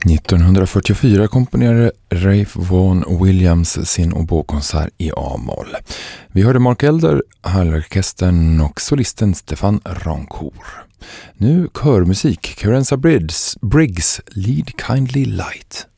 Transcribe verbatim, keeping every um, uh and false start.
nittonhundrafyrtiofyra komponerade Ralph Vaughan Williams sin oboekonsert i A-moll. Vi hörde Mark Elder, Hallorkestern och solisten Stefan Rancourt. Nu körmusik, Carenza Briggs, Briggs Lead Kindly Light.